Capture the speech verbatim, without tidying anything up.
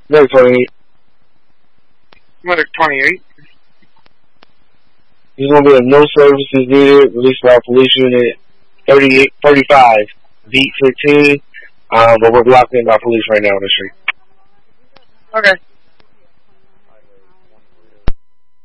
Medic twenty-eight. Medic twenty-eight. There's going to be a no services needed, released by police unit thirty-eight, thirty-five, beat fifteen, um, but we're blocked in by police right now on the street. Okay.